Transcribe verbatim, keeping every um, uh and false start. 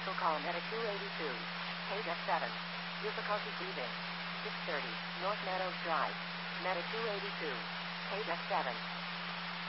Cancel call Meta two eighty-two. Page F seven. Difficulty breathing. six thirty. North Meadows Drive. Meta two eighty-two. Page F seven.